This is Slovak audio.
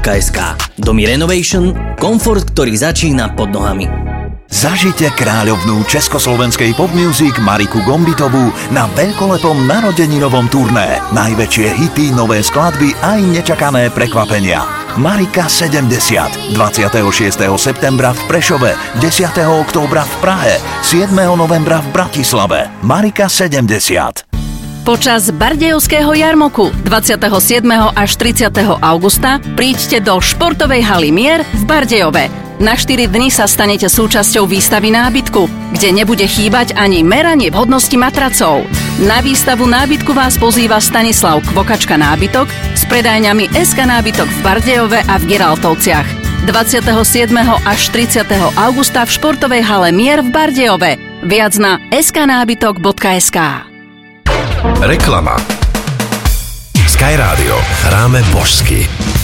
KSK. Domy Renovation, komfort, ktorý začína pod nohami. Zažite kráľovnú československej pop music Mariku Gombitovú na veľkolepom narodeninovom turné. Najväčšie hity, nové skladby aj nečakané prekvapenia. Marika 70. 26. septembra v Prešove, 10. októbra v Prahe, 7. novembra v Bratislave. Marika 70. Počas Bardejovského jarmoku 27. až 30. augusta príďte do športovej haly Mier v Bardejove. Na 4 dni sa stanete súčasťou výstavy nábytku, kde nebude chýbať ani meranie vhodnosti matracov. Na výstavu nábytku vás pozýva Stanislav Kvokačka nábytok s predajňami SK nábytok v Bardejove a v Geraltovciach. 27. až 30. augusta v športovej hale Mier v Bardejove. Viac na sknábytok.sk. Reklama. Sky Radio. Hráme božsky.